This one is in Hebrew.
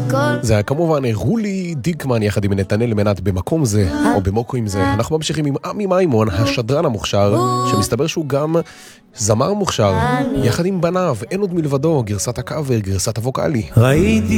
זה היה כמובן רולי דיקמן יחד עם נתנאל מנת במקום זה או במוקו עם זה. אנחנו ממשיכים עם עמי מימון, השדרן המוכשר, שמסתבר שהוא גם זמר מוכשר יחד עם בניו, אין עוד מלבדו, גרסת הקאבר, גרסת הווקאלי. ראיתי